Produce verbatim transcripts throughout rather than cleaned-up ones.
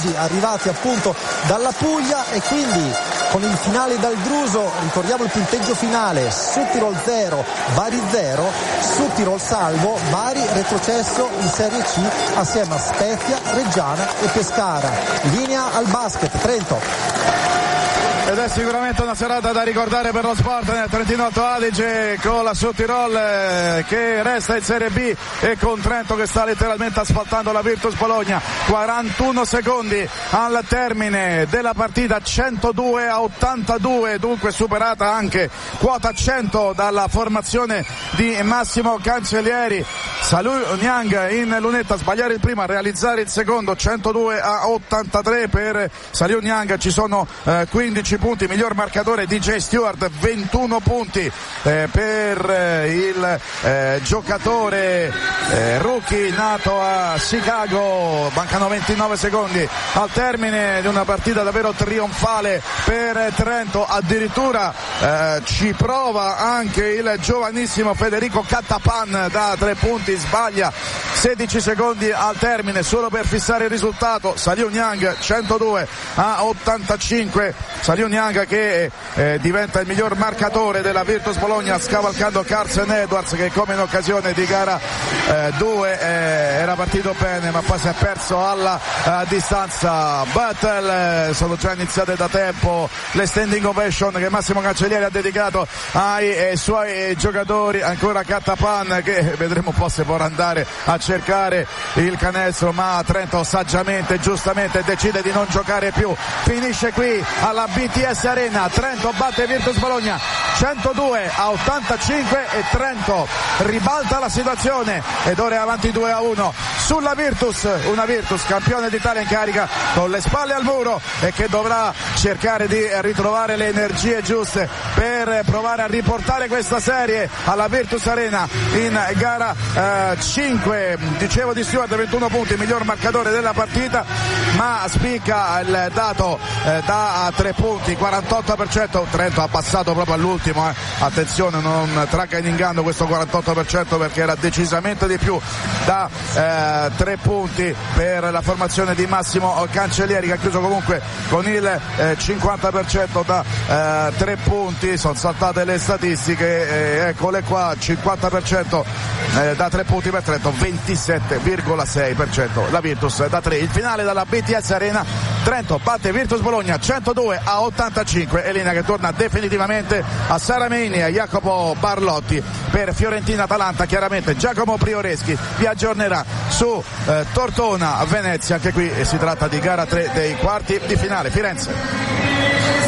tifosi arrivati appunto dalla Puglia, e quindi con il finale dal Druso ricordiamo il punteggio finale: Südtirol zero, Bari zero, Südtirol salvo, Bari retrocesso in Serie C assieme a Spezia, Reggiana e Pescara. Linea al basket, Trento. Ed è sicuramente una serata da ricordare per lo sport nel Trentino Alto Adige, con la Südtirol eh, che resta in Serie B e con Trento che sta letteralmente asfaltando la Virtus Bologna. quarantuno secondi al termine della partita, centodue a ottantadue, dunque superata anche quota cento dalla formazione di Massimo Cancellieri. Salou Niang in lunetta, sbagliare il primo, a realizzare il secondo, centodue a ottantatré per Salou Niang. Ci sono eh, quindici punti, miglior marcatore D J Stewart, ventuno punti eh, per eh, il eh, giocatore eh, rookie nato a Chicago. Mancano ventinove secondi al termine di una partita davvero trionfale per Trento. Addirittura eh, ci prova anche il giovanissimo Federico Cattapan da tre punti, sbaglia. Sedici secondi al termine solo per fissare il risultato. Salou Niang centodue a ottantacinque. Salou Niang che eh, diventa il miglior marcatore della Virtus Bologna, scavalcando Carson Edwards, che come in occasione di gara due eh, eh, era partito bene ma poi si è perso alla eh, distanza. Battle eh, sono già iniziate da tempo le standing ovation che Massimo Cancellieri ha dedicato ai eh, suoi eh, giocatori. Ancora Cattapan che vedremo un po' se vorrà andare a cercare il canestro, ma Trento saggiamente, giustamente decide di non giocare più. Finisce qui alla B T S Arena, Trento batte Virtus Bologna centodue a ottantacinque e Trento ribalta la situazione ed ora è avanti due a uno sulla Virtus, una Virtus campione d'Italia in carica, con le spalle al muro e che dovrà cercare di ritrovare le energie giuste per provare a riportare questa serie alla Virtus Arena in gara eh, cinque. Dicevo di Stewart, ventuno punti, miglior marcatore della partita, ma spicca il dato eh, da tre punti, quarantotto per cento. Trento ha passato proprio all'ultimo, eh. attenzione, non tragga in inganno questo quarantotto per cento perché era decisamente di più da eh, tre punti per la formazione di Massimo Cancellieri, che ha chiuso comunque con il eh, cinquanta per cento da eh, tre punti. Sono saltate le statistiche, eh, eccole qua, cinquanta per cento eh, da tre punti per Trento, ventisette virgola sei per cento la Virtus da tre. Il finale dalla B T S Arena, Trento batte Virtus Bologna centodue a ottantacinque. Elena che torna definitivamente a Saramini e a Jacopo Barlotti per Fiorentina-Atalanta. Chiaramente Giacomo Prioreschi vi aggiornerà su eh, Tortona Venezia, anche qui eh, si tratta di gara tre dei quarti di finale. Firenze.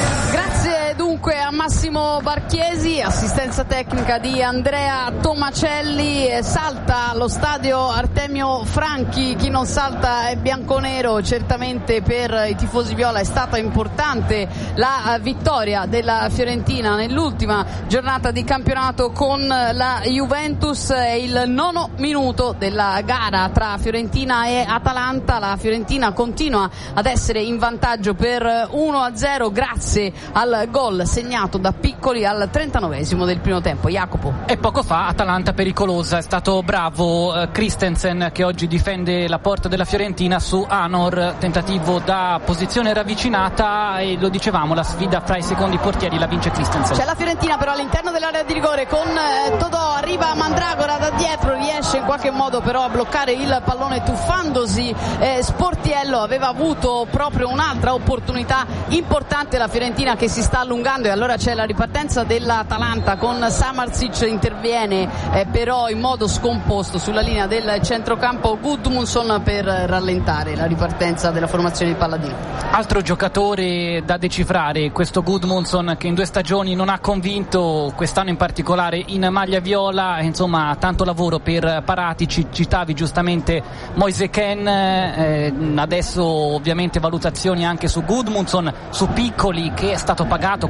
Dunque a Massimo Barchiesi, assistenza tecnica di Andrea Tomacelli. Salta allo stadio Artemio Franchi, chi non salta è bianconero. Certamente per i tifosi viola è stata importante la vittoria della Fiorentina nell'ultima giornata di campionato con la Juventus. È il nono minuto della gara tra Fiorentina e Atalanta. La Fiorentina continua ad essere in vantaggio per uno a zero grazie al gol segnato da Piccoli al trentanovesimo del primo tempo. Jacopo. E poco fa Atalanta pericolosa, è stato bravo eh, Christensen che oggi difende la porta della Fiorentina su Anor, tentativo da posizione ravvicinata e lo dicevamo, la sfida fra i secondi portieri la vince Christensen. C'è la Fiorentina però all'interno dell'area di rigore con eh, Todò, arriva Mandragora da dietro, riesce in qualche modo però a bloccare il pallone tuffandosi. eh, Sportiello aveva avuto proprio un'altra opportunità importante, la Fiorentina che si sta allungando e allora c'è la ripartenza dell'Atalanta con Samardzic, interviene eh, però in modo scomposto sulla linea del centrocampo Gudmundsson per rallentare la ripartenza della formazione di Palladino. Altro giocatore da decifrare, questo Gudmundsson che in due stagioni non ha convinto, quest'anno in particolare in maglia viola, insomma tanto lavoro per Paratici. Citavi giustamente Moise Kean, eh, adesso ovviamente valutazioni anche su Gudmundsson, su Piccoli che è stato pagato comunque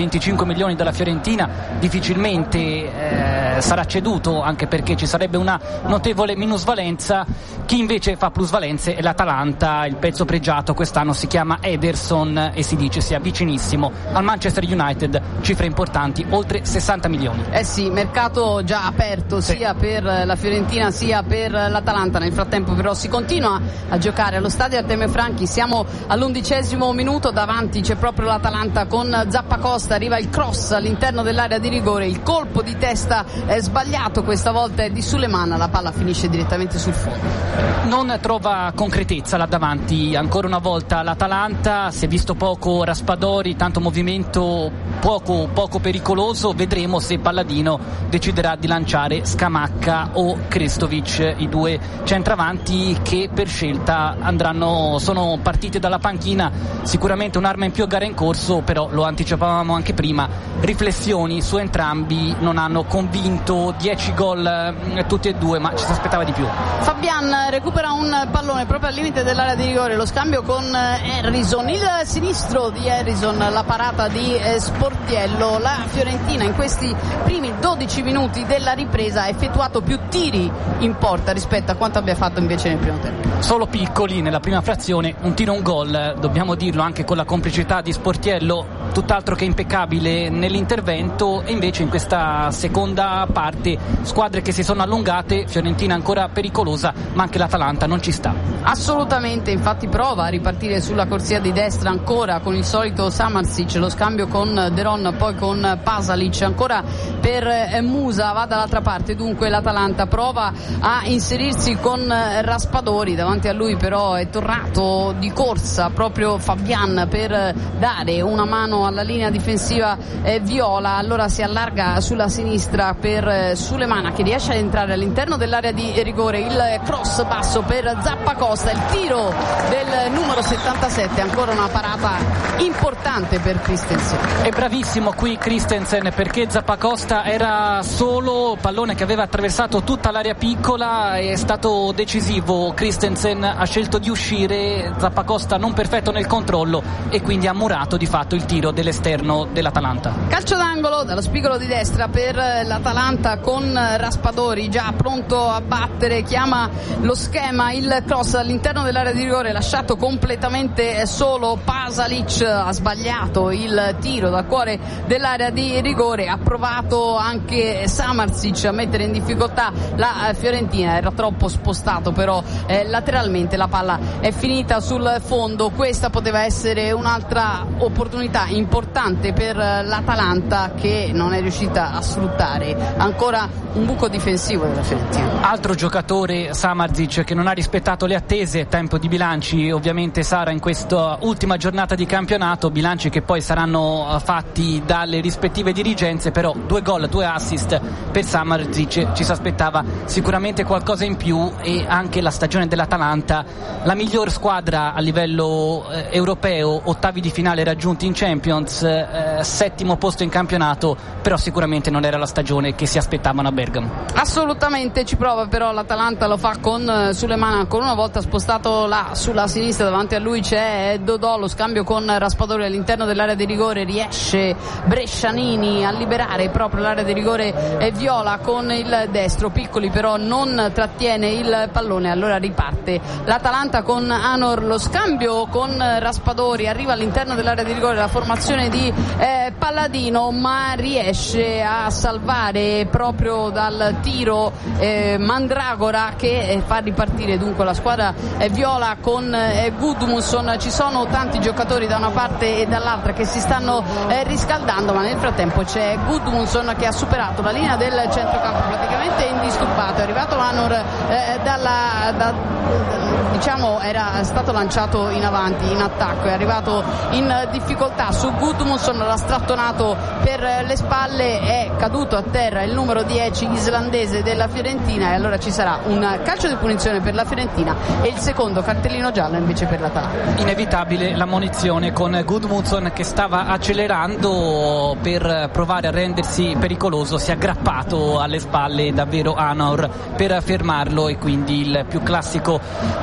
venticinque milioni dalla Fiorentina difficilmente eh, sarà ceduto, anche perché ci sarebbe una notevole minusvalenza. Chi invece fa plusvalenze è l'Atalanta, il pezzo pregiato quest'anno si chiama Ederson e si dice sia vicinissimo al Manchester United, cifre importanti, oltre sessanta milioni. Eh sì, mercato già aperto sì. sia per la Fiorentina sia per l'Atalanta. Nel frattempo però si continua a giocare allo stadio Artemio Franchi, siamo all'undicesimo minuto, davanti c'è proprio l'Atalanta con Zappacosta, arriva il cross all'interno dell'area di rigore, il colpo di testa è sbagliato, questa volta è di Sulemana, la palla finisce direttamente sul fondo. Non trova concretezza là davanti ancora una volta l'Atalanta, si è visto poco Raspadori, tanto movimento poco, poco pericoloso, vedremo se Palladino deciderà di lanciare Scamacca o Krestovic, i due centravanti che per scelta andranno, sono partiti dalla panchina, sicuramente un'arma in più a gara in corso, però lo anticipavamo anche prima, riflessioni su entrambi non hanno convinto, dieci gol eh, tutti e due, ma ci si aspettava di più. Fabian recupera un pallone proprio al limite dell'area di rigore, lo scambio con Harrison, il sinistro di Harrison, la parata di eh, Sportiello. La Fiorentina in questi primi dodici minuti della ripresa ha effettuato più tiri in porta rispetto a quanto abbia fatto invece nel primo tempo. Solo piccoli nella prima frazione, un tiro un gol, dobbiamo dirlo, anche con la complicità di Sportiello, tutt'altro che impeccabile nell'intervento, e invece in questa seconda parte squadre che si sono allungate, Fiorentina ancora pericolosa, ma anche l'Atalanta non ci sta. Assolutamente, infatti prova a ripartire sulla corsia di destra ancora con il solito Samardzic, lo scambio con Deron, poi con Pasalic, ancora per Musa, va dall'altra parte, dunque l'Atalanta prova a inserirsi con Raspadori, davanti a lui però è tornato di corsa proprio Fabian per dare una mano alla linea difensiva eh, viola, allora si allarga sulla sinistra per eh, Sulemana che riesce ad entrare all'interno dell'area di rigore, il cross basso per Zappacosta, il tiro del numero settantasette, ancora una parata importante per Christensen. È bravissimo qui Christensen, perché Zappacosta era solo, pallone che aveva attraversato tutta l'area piccola, è stato decisivo. Christensen ha scelto di uscire, Zappacosta non perfetto nel controllo e quindi ha murato di fatto il tiro dell'esterno dell'Atalanta. Calcio d'angolo dallo spigolo di destra per l'Atalanta con Raspadori già pronto a battere, chiama lo schema, il cross all'interno dell'area di rigore lasciato completamente solo. Pasalic ha sbagliato il tiro dal cuore dell'area di rigore, ha provato anche Samardzic a mettere in difficoltà la Fiorentina, era troppo spostato però eh, lateralmente, la palla è finita sul fondo. Questa poteva essere un'altra opportunità importante per l'Atalanta che non è riuscita a sfruttare, ancora un buco difensivo della Fiorentina. Altro giocatore, Samardzic, che non ha rispettato le attese, tempo di bilanci ovviamente Sara in questa ultima giornata di campionato, bilanci che poi saranno fatti dalle rispettive dirigenze, però due gol, due assist per Samardzic, ci si aspettava sicuramente qualcosa in più, e anche la stagione dell'Atalanta, la miglior squadra a livello eh, europeo, ottavi di finale raggiunti in Champions, eh, settimo posto in campionato, però sicuramente non era la stagione che si aspettavano a Bergamo. Assolutamente, ci prova però l'Atalanta, lo fa con Sulemana, ancora una volta spostato là sulla sinistra, davanti a lui c'è Dodò, lo scambio con Raspadori all'interno dell'area di rigore, riesce Brescianini a liberare proprio l'area di rigore e viola con il destro, Piccoli però non trattiene il pallone, allora riparte l'Atalanta con Anor, lo scambio con Raspadori, arriva all'interno dell'area di rigore la formazione di eh, Palladino, ma riesce a salvare proprio dal tiro eh, Mandragora che eh, fa ripartire dunque la squadra eh, viola con eh, Gudmundsson. Ci sono tanti giocatori da una parte e dall'altra che si stanno eh, riscaldando, ma nel frattempo c'è Gudmundsson che ha superato la linea del centrocampo praticamente indisturbato, è arrivato Anor eh, dalla da, diciamo era stato lanciato in avanti in attacco, è arrivato in difficoltà su Gudmundsson, l'ha strattonato per le spalle, è caduto a terra il numero dieci islandese della Fiorentina, e allora ci sarà un calcio di punizione per la Fiorentina e il secondo cartellino giallo invece per l'Atalanta. Inevitabile l'ammonizione con Gudmundsson che stava accelerando per provare a rendersi pericoloso, si è aggrappato alle spalle davvero Anor per fermarlo, e quindi il più classico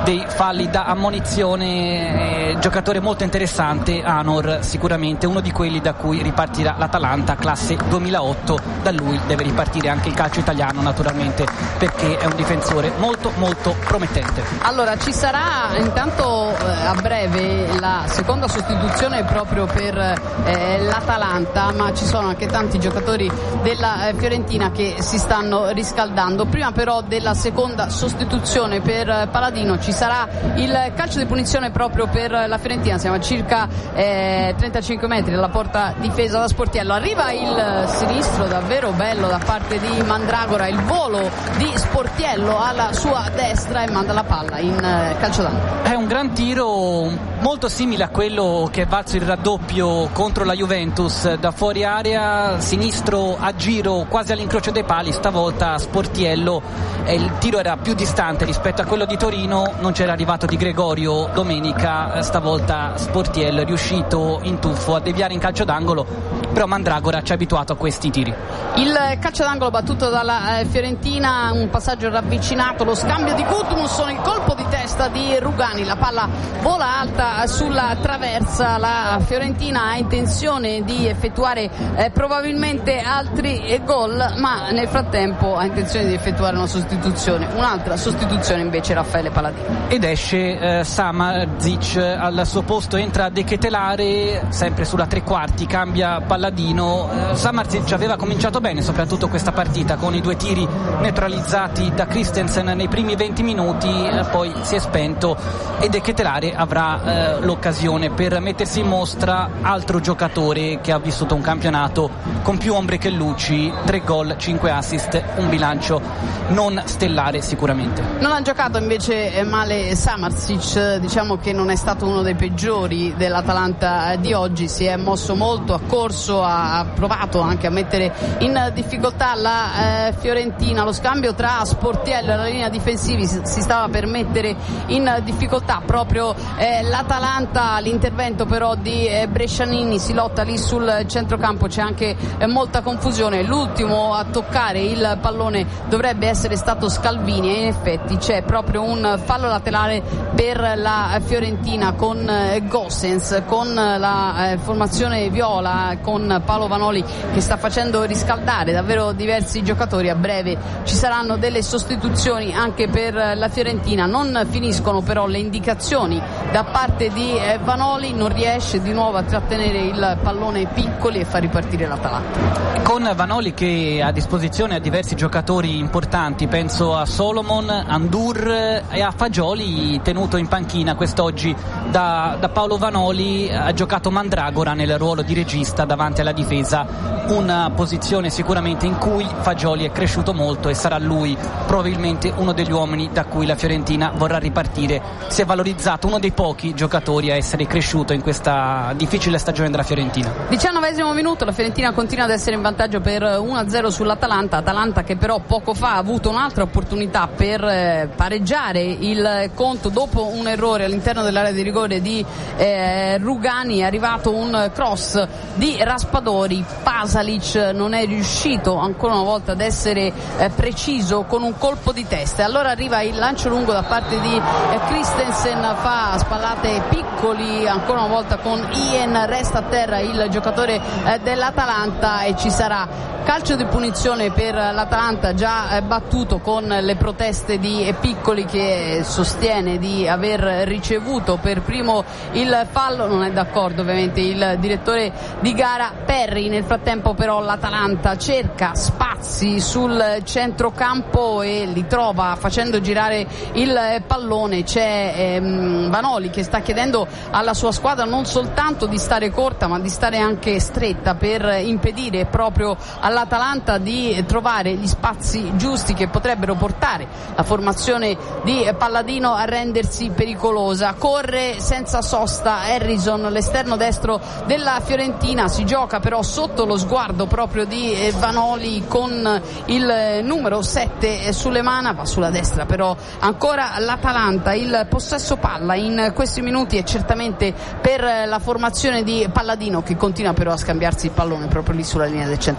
dei falli da ammonizione. Eh, giocatore molto interessante Anor, sicuramente uno di quelli da cui ripartirà l'Atalanta classe duemilaotto. Da lui deve ripartire anche il calcio italiano, naturalmente, perché è un difensore molto molto promettente. Allora ci sarà intanto eh, a breve la seconda sostituzione proprio per eh, l'Atalanta, ma ci sono anche tanti giocatori della eh, Fiorentina che si stanno riscaldando. Prima però della seconda sostituzione per eh, Paladino ci sarà il calcio di punizione proprio per la Fiorentina. Siamo a circa eh, trentacinque metri dalla porta difesa da Sportiello. Arriva il sinistro davvero bello da parte di Mandragora, il volo di Sportiello alla sua destra e manda la palla in eh, calcio d'angolo. È un gran tiro molto simile a quello che è valso il raddoppio contro la Juventus, da fuori area, sinistro a giro quasi all'incrocio dei pali. Stavolta Sportiello, eh, il tiro era più distante rispetto a quello di Torino, non c'era arrivato Di Gregorio domenica, eh, stavolta Sportiello è riuscito in tuffo a deviare in calcio d'angolo, però Mandragora ci ha abituato a questi tiri. Il calcio d'angolo battuto dalla eh, Fiorentina, un passaggio ravvicinato, lo scambio di Gudmundsson, il colpo di testa di Rugani, la palla vola alta sulla traversa. La Fiorentina ha intenzione di effettuare eh, probabilmente altri eh, gol, ma nel frattempo ha intenzione di effettuare una sostituzione, un'altra sostituzione invece Raffaele Paladino. Ed esce eh, Samardzic al suo posto, entra De Ketelare sempre sulla tre quarti, cambia Paladino. eh, Samardzic aveva cominciato bene soprattutto questa partita con i due tiri neutralizzati da Christensen nei primi venti minuti, eh, poi si è spento e De Ketelare avrà eh, l'occasione per mettersi in mostra, altro giocatore che ha vissuto un campionato con più ombre che luci, tre gol, cinque assist, un bilancio non stellare sicuramente. Non ha giocato invece male Samardzic, diciamo che non è stato uno dei peggiori dell'Atalanta di oggi, si è mosso molto, ha corso, ha provato anche a mettere in difficoltà la eh, Fiorentina. Lo scambio tra Sportiello e la linea difensiva si stava per mettere in difficoltà proprio eh, l'Atalanta. L'intervento però di eh, Brescianini, si lotta lì sul centrocampo, c'è anche eh, molta confusione. L'ultimo a toccare il pallone dovrebbe essere stato Scalvini e in effetti c'è proprio un fallo laterale per la Fiorentina con eh, Gosens, con la eh, formazione viola, con Paolo Vanoli che sta facendo riscaldare davvero diversi giocatori. A breve ci saranno delle sostituzioni anche per la Fiorentina. Non finiscono però le indicazioni da parte di eh, Vanoli, non riesce di nuovo a trattenere il pallone Piccoli e fa ripartire l'Atalanta. Con Vanoli che ha a disposizione a diversi giocatori importanti, penso a Solomon, Andur e a Fagioli, tenuto in panchina quest'oggi da, da Paolo Vanoli. Ha giocato Mandragora nel ruolo di regista davanti alla difesa, una posizione sicuramente in cui Fagioli è cresciuto molto e sarà lui probabilmente uno degli uomini da cui la Fiorentina vorrà ripartire. Si è valorizzato, uno dei pochi giocatori a essere cresciuto in questa difficile stagione della Fiorentina. diciannovesimo minuto, la Fiorentina continua ad essere in vantaggio per uno a zero sull'Atalanta. Atalanta che però poco fa ha avuto un'altra opportunità per eh, pareggiare il conto dopo un errore all'interno dell'area di rigore di eh, Rugani. È arrivato un cross di Raspadori, Pasalic non è riuscito ancora una volta ad essere eh, preciso con un colpo di testa, e allora arriva il lancio lungo da parte di eh, Christensen, fa spallate Piccoli ancora una volta con Ian, resta a terra il giocatore eh, dell'Atalanta e ci sarà calcio di punizione per l'Atalanta, già eh, battuto con le proteste di eh, Piccoli che sostiene di aver ricevuto per primo il fallo. Non è d'accordo ovviamente il direttore di gara Perri. Nel frattempo però l'Atalanta cerca spazi sul centrocampo e li trova facendo girare il pallone. C'è ehm, Vanoli che sta chiedendo alla sua squadra non soltanto di stare corta ma di stare anche stretta per impedire proprio all'Atalanta di trovare gli spazi giusti che potrebbero portare la formazione di Palladino a rendersi pericolosa. Corre senza sosta Harrison, l'esterno destro della Fiorentina, si gioca però sotto lo sguardo proprio di Vanoli con il numero sette sulle mani, va sulla destra però ancora l'Atalanta. Il possesso palla in questi minuti è certamente per la formazione di Palladino che continua però a scambiarsi il pallone proprio lì sulla linea del centrocampo.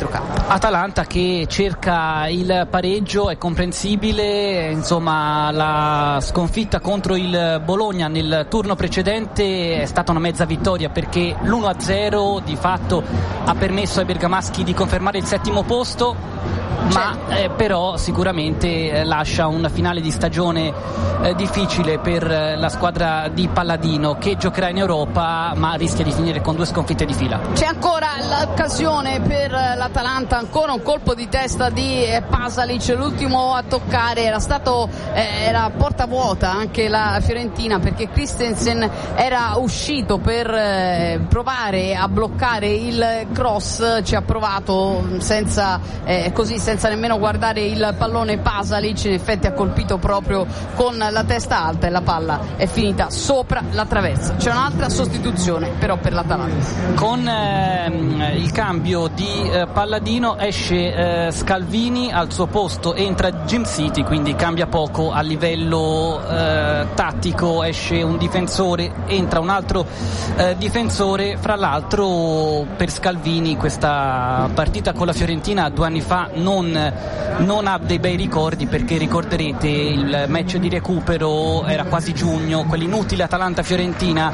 Atalanta che cerca il pareggio, è comprensibile, insomma la sconfitta contro il Bologna nel turno precedente è stata una mezza vittoria, perché l'uno a zero di fatto ha permesso ai bergamaschi di confermare il settimo posto, ma eh, però sicuramente eh, lascia un finale di stagione eh, difficile per eh, la squadra di Palladino, che giocherà in Europa ma rischia di finire con due sconfitte di fila. C'è ancora l'occasione per l'Atalanta, ancora un colpo di testa di eh, Pasalic, l'ultimo a toccare, era stato eh, era porta vuota anche la Fiorentina, perché Christensen era uscito per eh, provare a bloccare il cross, ci ha provato senza eh, così senza nemmeno guardare il pallone Pasalic, in effetti ha colpito proprio con la testa alta e la palla è finita sopra la traversa. C'è un'altra sostituzione però per l'Atalanta. Con eh, il cambio di eh, Palladino esce eh, Scalvini, al suo posto entra Jim City, quindi cambia poco a livello eh, tattico, esce un difensore, entra un altro eh, difensore. Fra l'altro per Scalvini questa partita con la Fiorentina due anni fa non, non ha dei bei ricordi, perché ricorderete il match di recupero, era quasi giugno, quell'inutile Atalanta-Fiorentina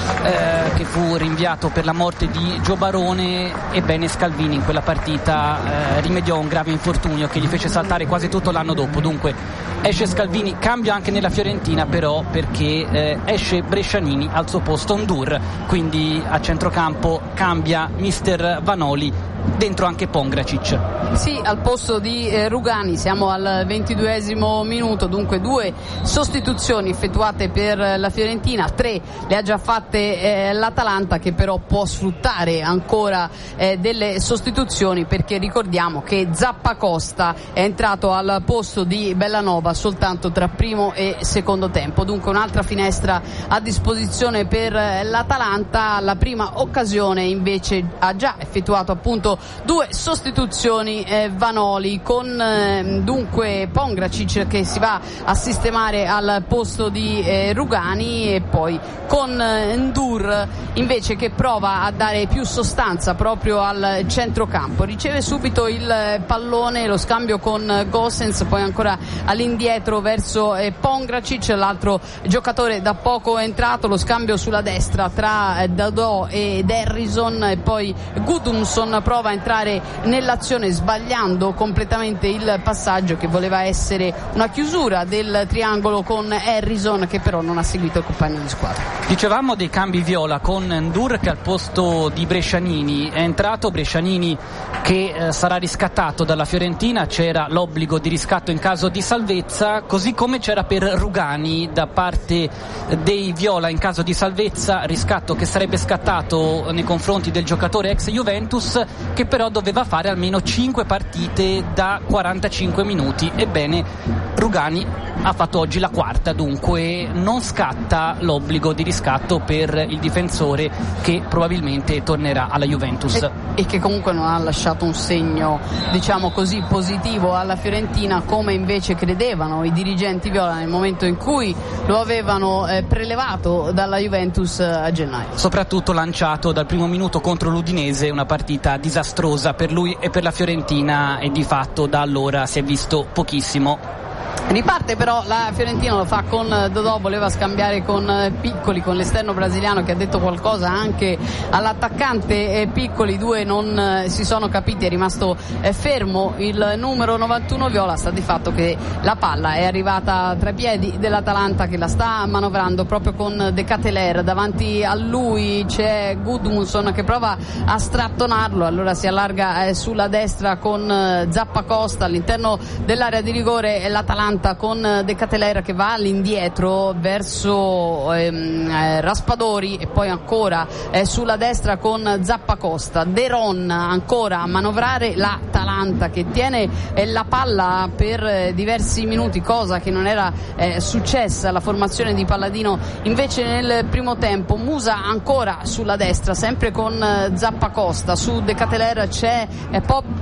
eh, che fu rinviato per la morte di Gio Barone. Ebbene Scalvini in quella partita eh, rimediò un grave infortunio che gli fece saltare quasi tutto l'anno dopo. Dunque esce Scalvini, cambia anche nella Fiorentina però, perché eh, esce Brescianini, al suo posto Ndur, quindi a centrocampo cambia mister Vanoli, dentro anche Pongracic. Sì, al posto di eh, Rugani. Siamo al ventiduesimo minuto, dunque due sostituzioni effettuate per la Fiorentina, tre le ha già fatte eh, l'Atalanta, che però può sfruttare ancora eh, delle sostituzioni, perché ricordiamo che Zappacosta è entrato al posto di Bellanova soltanto tra primo e secondo tempo, dunque un'altra finestra a disposizione per l'Atalanta. La prima occasione invece ha già effettuato appunto due sostituzioni eh, Vanoli, con eh, dunque Pongracic che si va a sistemare al posto di eh, Rugani, e poi con eh, Ndur invece che prova a dare più sostanza proprio al centrocampo. Riceve subito il pallone, lo scambio con Gosens, poi ancora all'indietro verso eh, Pongracic, l'altro giocatore da poco entrato, lo scambio sulla destra tra eh, Dodò ed Harrison, e poi Gudmundsson prova a entrare nell'azione sbagliando completamente il passaggio, che voleva essere una chiusura del triangolo con Harrison, che però non ha seguito il compagno di squadra. Dicevamo dei cambi viola, con Ndur che al posto di Brescianini è entrato, Brescianini che eh, sarà riscattato dalla Fiorentina, c'era l'obbligo di riscatto in caso di salvezza, così come c'era per Rugani da parte dei viola in caso di salvezza, riscatto che sarebbe scattato nei confronti del giocatore ex Juventus, che però doveva fare almeno cinque partite da quarantacinque minuti. Ebbene Rugani ha fatto oggi la quarta, dunque non scatta l'obbligo di riscatto per il difensore, che probabilmente tornerà alla Juventus e, e che comunque non ha lasciato un segno, diciamo così, positivo alla Fiorentina, come invece credevano i dirigenti viola nel momento in cui lo avevano eh, prelevato dalla Juventus a gennaio. Soprattutto lanciato dal primo minuto contro l'Udinese, una partita disastrosa per lui e per la Fiorentina, e di fatto da allora si è visto pochissimo. Riparte però la Fiorentina, lo fa con Dodò, voleva scambiare con Piccoli, con l'esterno brasiliano che ha detto qualcosa anche all'attaccante Piccoli, i due non si sono capiti, è rimasto fermo il numero novantuno viola. Sta di fatto che la palla è arrivata tra i piedi dell'Atalanta, che la sta manovrando proprio con De Ketelaere, davanti a lui c'è Gudmundsson che prova a strattonarlo, allora si allarga sulla destra con Zappacosta, all'interno dell'area di rigore l'Atalanta con De Ketelaere che va all'indietro verso ehm, eh, Raspadori, e poi ancora eh, sulla destra con Zappacosta. De Ron ancora a manovrare l'Atalanta, che tiene eh, la palla per eh, diversi minuti, cosa che non era eh, successa alla formazione di Palladino invece nel primo tempo. Musa ancora sulla destra, sempre con eh, Zappacosta, su De Ketelaere c'è eh,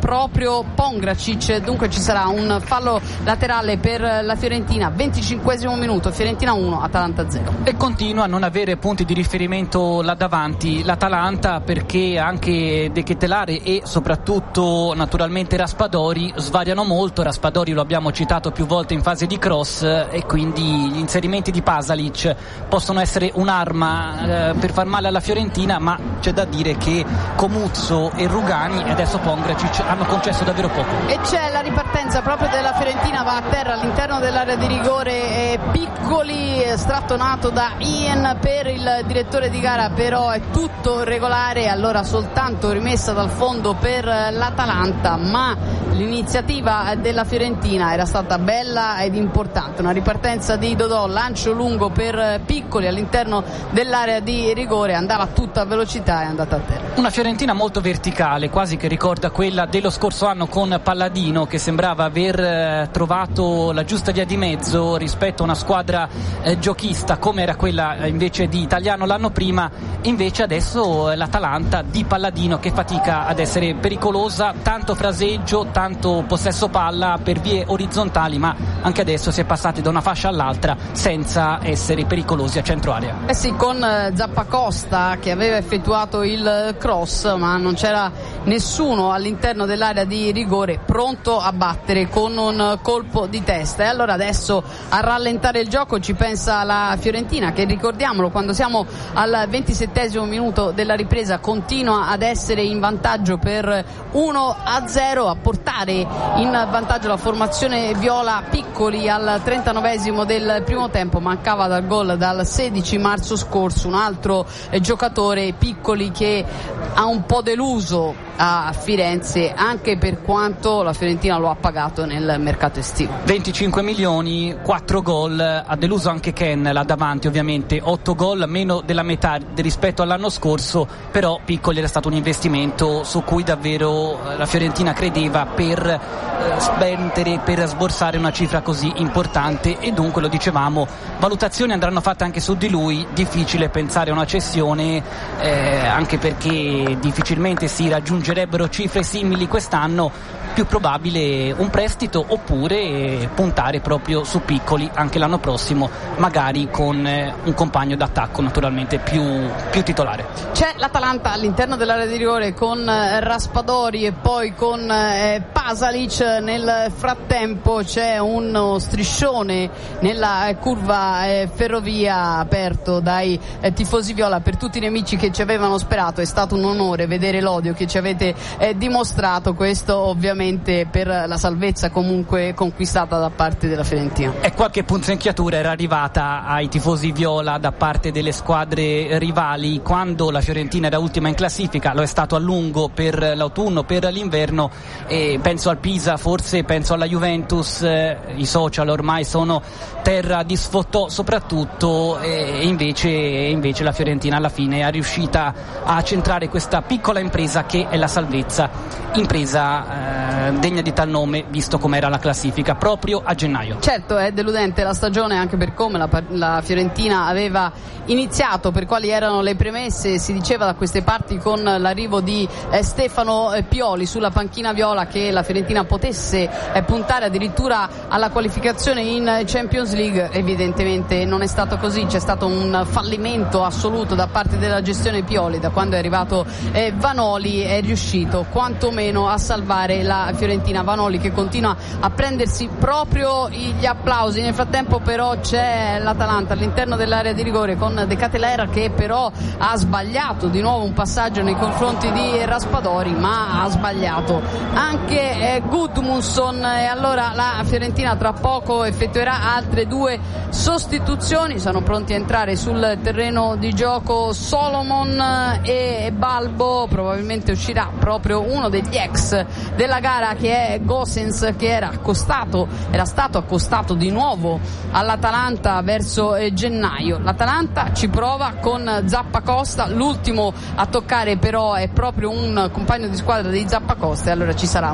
proprio Pongracic, dunque ci sarà un fallo laterale per la Fiorentina. Venticinquesimo minuto, Fiorentina uno, Atalanta zero. E continua a non avere punti di riferimento là davanti l'Atalanta, perché anche De Ketelaere e soprattutto naturalmente Raspadori svariano molto. Raspadori lo abbiamo citato più volte in fase di cross, e quindi gli inserimenti di Pasalic possono essere un'arma eh, per far male alla Fiorentina, ma c'è da dire che Comuzzo e Rugani e adesso Pongracic hanno concesso davvero poco. E c'è la ripartenza proprio della Fiorentina, va a terra all'interno dell'area di rigore, eh, Piccoli, strattonato da Ian per il direttore di gara, però è tutto regolare, allora soltanto rimessa dal fondo per l'Atalanta, ma l'iniziativa della Fiorentina era stata bella ed importante. Una ripartenza di Dodò, lancio lungo per Piccoli all'interno dell'area di rigore, andava a tutta velocità e è andata a terra. Una Fiorentina molto verticale, quasi che ricorda quella dello scorso anno con Palladino, che sembrava aver eh, trovato la giusta via di mezzo rispetto a una squadra eh, giochista come era quella eh, invece di Italiano l'anno prima. Invece adesso eh, l'Atalanta di Palladino che fatica ad essere pericolosa, tanto fraseggio, tanto possesso palla per vie orizzontali, ma anche adesso si è passati da una fascia all'altra senza essere pericolosi a centro area. Eh sì, con eh, Zappacosta che aveva effettuato il cross, ma non c'era nessuno all'interno dell'area di rigore pronto a battere con un colpo di testa. E allora adesso a rallentare il gioco ci pensa la Fiorentina, che ricordiamolo, quando siamo al ventisettesimo minuto della ripresa continua ad essere in vantaggio per uno a zero, a portare in vantaggio la formazione viola. Piccoli al trentanovesimo del primo tempo, mancava dal gol dal sedici marzo scorso un altro eh, giocatore, Piccoli, che ha un po' deluso a Firenze, anche per quanto la Fiorentina lo ha pagato nel mercato estivo. venticinque milioni, quattro gol, ha deluso anche Ken là davanti, ovviamente otto gol, meno della metà rispetto all'anno scorso, però Piccoli era stato un investimento su cui davvero la Fiorentina credeva per eh, spendere, per sborsare una cifra così importante, e dunque lo dicevamo, valutazioni andranno fatte anche su di lui. Difficile pensare a una cessione, eh, anche perché difficilmente si raggiungerebbero cifre simili quest'anno. Più probabile un prestito, oppure puntare proprio su Piccoli anche l'anno prossimo, magari con eh, un compagno d'attacco naturalmente più, più titolare. C'è l'Atalanta all'interno dell'area di rigore con eh, Raspadori e poi con eh, Pasalic. Nel frattempo c'è uno striscione nella eh, curva eh, Ferrovia aperto dai eh, tifosi viola. Per tutti i nemici che ci avevano sperato è stato un onore vedere l'odio che ci avete eh, dimostrato, questo ovviamente per la salvezza comunque conquistata da parte della Fiorentina. E qualche punzecchiatura era arrivata ai tifosi viola da parte delle squadre rivali quando la Fiorentina era ultima in classifica, lo è stato a lungo per l'autunno, per l'inverno, e penso al Pisa, forse penso alla Juventus, eh, i social ormai sono terra di sfottò soprattutto, e invece, invece la Fiorentina alla fine è riuscita a centrare questa piccola impresa che è la salvezza, impresa eh, degna di tal nome visto com'era la classifica proprio a gennaio. Certo, è deludente la stagione anche per come la, la Fiorentina aveva iniziato, per quali erano le premesse. Si diceva da queste parti con l'arrivo di eh, Stefano eh, Pioli sulla panchina viola che la Fiorentina potesse eh, puntare addirittura alla qualificazione in Champions League. Evidentemente non è stato così, c'è stato un fallimento assoluto da parte della gestione Pioli. Da quando è arrivato eh, Vanoli è riuscito quantomeno a salvare la Fiorentina. Vanoli che continua a prendersi proprio gli applausi. Nel frattempo però c'è l'Atalanta all'interno dell'area di rigore con De Ketelaere che però ha sbagliato di nuovo un passaggio nei confronti di Raspadori, ma ha sbagliato anche eh, Gudmundsson, e allora la Fiorentina tra poco effettuerà altre due sostituzioni. Sono pronti a entrare sul terreno di gioco Solomon e Balbo, probabilmente uscirà proprio uno degli ex della gara che è Gosens, che era accostato, era stato accostato di nuovo all'Atalanta verso eh, gennaio. L'Atalanta ci prova con Zappacosta, l'ultimo a toccare però è proprio un compagno di squadra di Zappacosta, e allora ci sarà una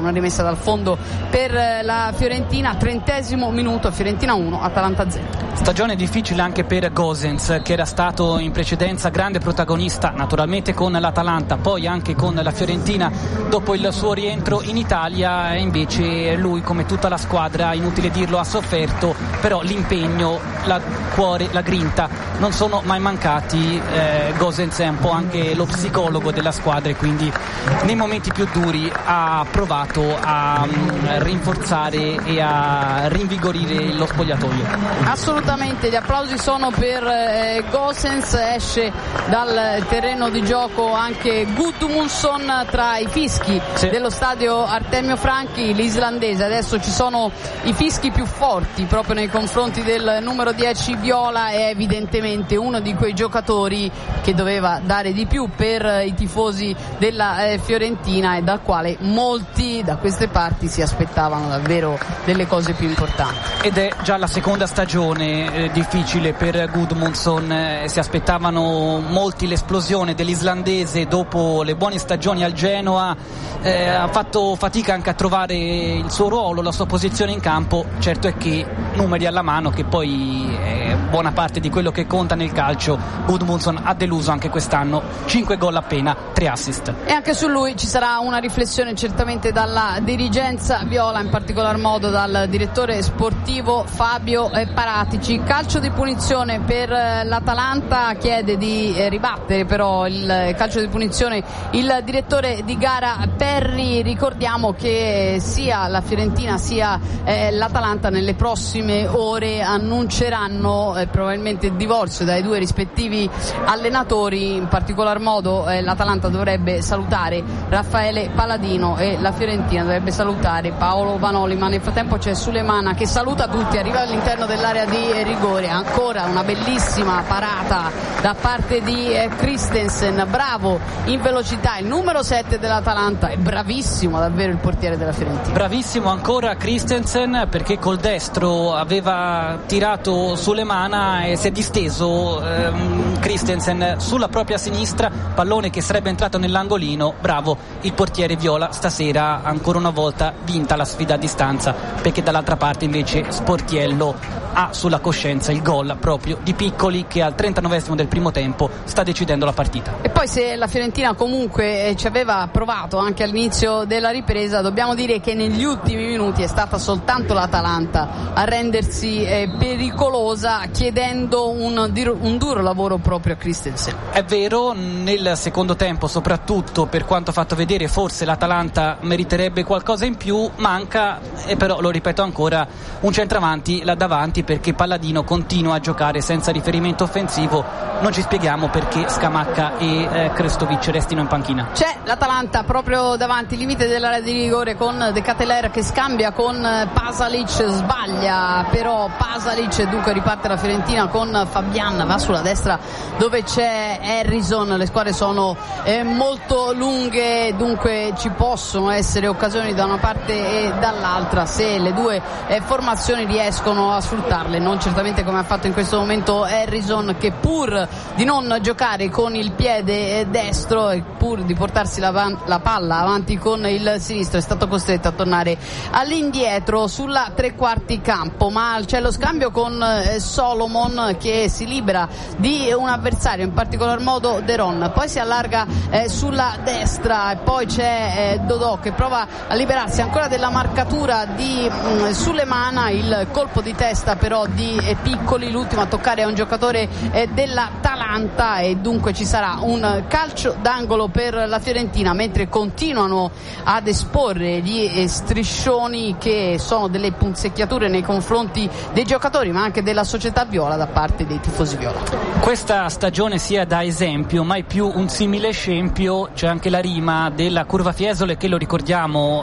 una rimessa dal fondo per la Fiorentina. Trentesimo minuto, Fiorentina uno, Atalanta zero. Stagione difficile anche per Gosens, che era stato in precedenza grande protagonista naturalmente con l'Atalanta, poi anche con la Fiorentina dopo il suo rientro in Italia. E invece lui, come tutta la squadra, inutile dirlo, ha sofferto, però l'impegno, la cuore, la grinta non sono mai mancati. eh, Gosens è un po' anche lo psicologo della squadra e quindi nei momenti più duri ha provato a um, rinforzare e a rinvigorire lo spogliatoio. Assolutamente, gli applausi sono per eh, Gosens. Esce dal terreno di gioco anche Gudmundsson tra i fischi sì. dello stadio Artemio Franchi, l'islandese. Adesso ci sono i fischi più forti proprio nei confronti del numero dieci viola, è evidentemente uno di quei giocatori che doveva dare di più per i tifosi della eh, Fiorentina e dal quale molti da queste parti si aspettavano davvero delle cose più importanti. Ed è già la seconda stagione eh, difficile per Gudmundsson, eh, si aspettavano molti l'esplosione dell'islandese dopo le buone stagioni al Genoa, eh, ha fatto fatica anche a trovare il suo ruolo, la sua posizione in campo. Certo è che numeri alla mano, che poi è buona parte di quello che conta nel calcio, Gudmundsson ha deluso anche quest'anno, cinque gol appena, tre assist. E anche su lui ci sarà una riflessione certamente dalla dirigenza viola, in particolar modo dal direttore sportivo Fabio Paratici. Calcio di punizione per l'Atalanta, chiede di ribattere però il calcio di punizione il direttore di gara Perri. Ricordiamo che sia la Fiorentina sia eh, l'Atalanta nelle prossime ore annunceranno eh, probabilmente il divorzio dai due rispettivi allenatori. In particolar modo eh, l'Atalanta dovrebbe salutare Raffaele Palladino e la Fiorentina dovrebbe salutare Paolo Vanoli, ma nel frattempo c'è Sulemana che saluta tutti, arriva all'interno dell'area di rigore. Ancora una bellissima parata da parte di eh, Christensen, bravo in velocità il numero sette dell'Atalanta, è bravissimo davvero il portiere della Fiorentina. Bravissimo ancora Christensen, perché col destro aveva tirato Sulemana e si è disteso ehm, Christensen sulla propria sinistra, pallone che sarebbe entrato nell'angolino. Bravo il portiere viola, stasera ancora una volta vinta la sfida a distanza, perché dall'altra parte invece Sportiello ha sulla coscienza il gol proprio di Piccoli, che al trentanovesimo del primo tempo sta decidendo la partita. E poi se la Fiorentina comunque ci aveva provato anche all'inizio della ripresa, dobbiamo dire che negli ultimi minuti è stata soltanto l'Atalanta a rendersi eh, pericolosa, chiedendo un, un duro lavoro proprio a Christensen. È vero, nel secondo tempo soprattutto, per quanto fatto vedere, forse l'Atalanta meriterebbe qualcosa in più, manca, e però lo ripeto ancora, un centravanti là davanti, perché Palladino continua a giocare senza riferimento offensivo. Non ci spieghiamo perché Scamacca e eh, Krestovic restino in panchina. C'è l'Atalanta proprio davanti, limite dell'area di rigore, con De Ketelaere che scambia con Pasalic, sbaglia però Pasalic, dunque riparte la Fiorentina con Fabian, va sulla destra dove c'è Harrison. Le squadre sono eh, molto lunghe, dunque ci possono essere occasioni da una parte e dall'altra se le due eh, formazioni riescono a sfruttarle, non certamente come ha fatto in questo momento Harrison, che pur di non giocare con il piede destro e pur di portarsi la, van- la palla avanti con il sinistro è stato costretto a tornare all'indietro sulla tre quarti campo. Ma c'è lo scambio con eh, Solomon che si libera di un avversario, in particolar modo Deron, poi si allarga eh, sulla destra e poi c'è eh, Dodò che prova a liberarsi ancora della marcatura di mh, Sulemana, il colpo di testa però di eh, Piccoli, l'ultimo a toccare è un giocatore eh, dell'Atalanta e dunque ci sarà un calcio d'angolo per la Fiorentina, mentre continuano ad esporre gli eh, striscioni che sono delle punzecchiature nei confronti dei giocatori ma anche della società viola da parte dei tifosi viola. Questa stagione sia da esempio, mai più un simile scempio. C'è anche la rima della Curva Fiesole che, lo ricordiamo,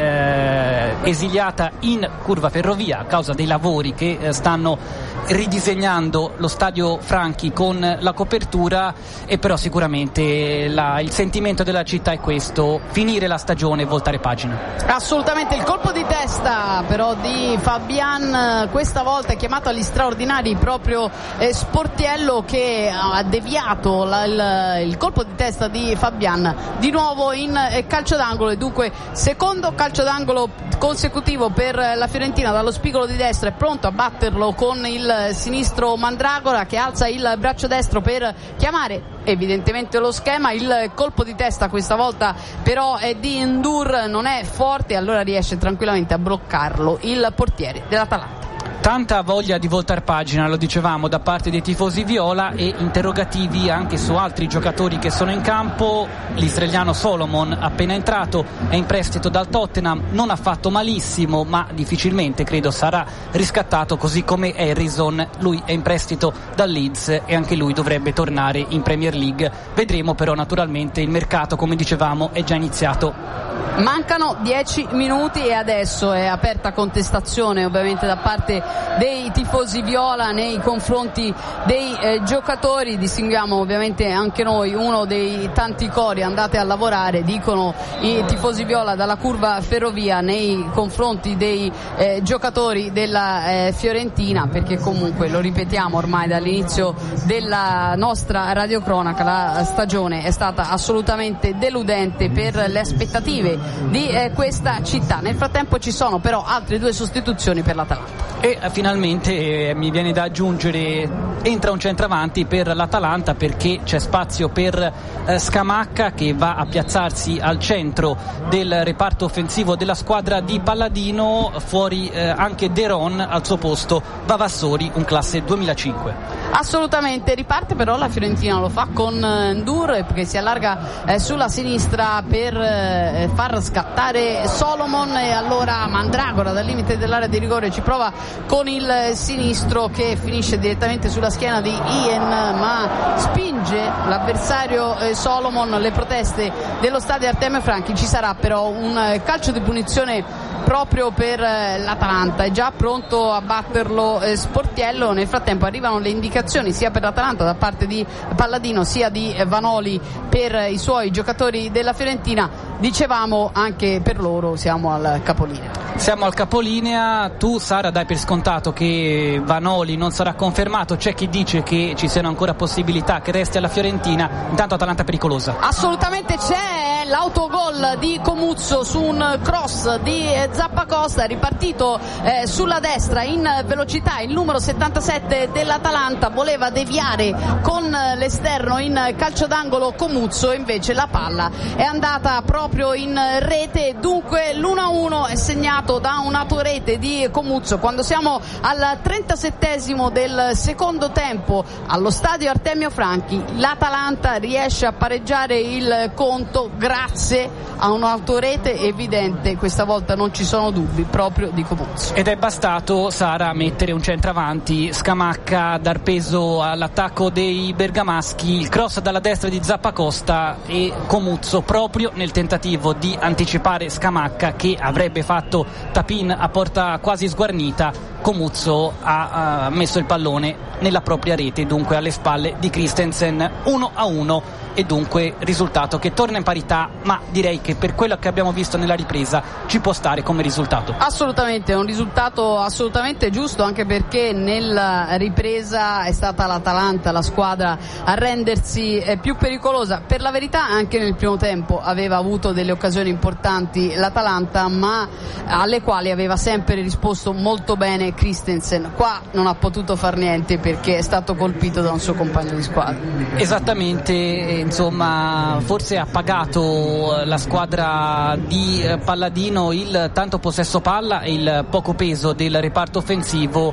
è eh, esiliata in Curva Ferrovia a causa dei lavori che eh, stanno ridisegnando lo stadio Franchi con la copertura, e però sicuramente la, il sentimento della città è questo: finire la stagione e voltare pagina. Assolutamente, il colpo di testa però di Fabian, questa volta è chiamato agli straordinari proprio eh, Sportiello, che che ha deviato la, il, il colpo di testa di Fabian di nuovo in eh, calcio d'angolo, e dunque secondo calcio d'angolo consecutivo per la Fiorentina dallo spigolo di destra. È pronto a batterlo con il sinistro Mandragora, che alza il braccio destro per chiamare evidentemente lo schema. Il colpo di testa questa volta però è di Ndour, non è forte, allora riesce tranquillamente a bloccarlo il portiere dell'Atalanta. Tanta voglia di voltar pagina, lo dicevamo, da parte dei tifosi viola, e interrogativi anche su altri giocatori che sono in campo. L'israeliano Solomon, appena entrato, è in prestito dal Tottenham, non ha fatto malissimo, ma difficilmente credo sarà riscattato, così come Harrison. Lui è in prestito dal Leeds e anche lui dovrebbe tornare in Premier League. Vedremo, però naturalmente il mercato, come dicevamo, è già iniziato. Mancano dieci minuti e adesso è aperta contestazione ovviamente da parte dei tifosi viola nei confronti dei eh, giocatori. Distinguiamo ovviamente anche noi uno dei tanti cori andate a lavorare, dicono i tifosi viola dalla curva Ferrovia nei confronti dei eh, giocatori della eh, Fiorentina, perché comunque, lo ripetiamo ormai dall'inizio della nostra radiocronaca, la stagione è stata assolutamente deludente per le aspettative di eh, questa città. Nel frattempo ci sono però altre due sostituzioni per l'Atalanta. E eh, finalmente eh, mi viene da aggiungere, entra un centravanti per l'Atalanta, perché c'è spazio per eh, Scamacca, che va a piazzarsi al centro del reparto offensivo della squadra di Palladino. Fuori eh, anche Deron, al suo posto Vavassori, un classe duemilacinque. Assolutamente, riparte però la Fiorentina, lo fa con Ndour, che si allarga eh, sulla sinistra per eh, far scattare Solomon, e allora Mandragora dal limite dell'area di rigore ci prova con il sinistro, che finisce direttamente sulla schiena di Ian, ma spinge l'avversario eh, Solomon. Le proteste dello stadio Artemio Franchi. Ci sarà però un eh, calcio di punizione proprio per eh, l'Atalanta. È già pronto a batterlo eh, Sportiello. Nel frattempo arrivano le indicazioni sia per l'Atalanta da parte di Palladino sia di eh, Vanoli per eh, i suoi giocatori della Fiorentina. Dicevamo anche per loro siamo al capolinea. Siamo al capolinea. Tu, Sara, dai per scontato che Vanoli non sarà confermato, c'è chi dice che ci siano ancora possibilità che resti alla Fiorentina. Intanto Atalanta pericolosa. Assolutamente c'è l'autogol di Comuzzo su un cross di Zappacosta, ripartito eh, sulla destra in velocità. Il numero settantasette dell'Atalanta voleva deviare con l'esterno in calcio d'angolo Comuzzo, invece la palla è andata proprio in rete. Dunque l'uno a uno è segnato da un'autorete di Comuzzo quando siamo al trentasettesimo del secondo tempo allo stadio Artemio Franchi. L'Atalanta riesce a pareggiare il conto grazie a un'autorete evidente. Questa volta non ci sono dubbi, proprio di Comuzzo. Ed è bastato, Sara, mettere un centravanti, Scamacca, dar peso all'attacco dei bergamaschi, il cross dalla destra di Zappacosta e Comuzzo proprio nel tentativo di anticipare Scamacca, che avrebbe fatto tap-in a porta quasi sguarnita. Comuzzo ha, ha messo il pallone nella propria rete, dunque alle spalle di Christensen. Uno a uno, e dunque risultato che torna in parità, ma direi che per quello che abbiamo visto nella ripresa ci può stare come risultato. Assolutamente, è un risultato assolutamente giusto, anche perché nella ripresa è stata l'Atalanta la squadra a rendersi eh, più pericolosa. Per la verità anche nel primo tempo aveva avuto delle occasioni importanti l'Atalanta, ma alle quali aveva sempre risposto molto bene Christensen. Qua non ha potuto far niente perché è stato colpito da un suo compagno di squadra. Esattamente, insomma forse ha pagato la squadra di Palladino il tanto possesso palla e il poco peso del reparto offensivo.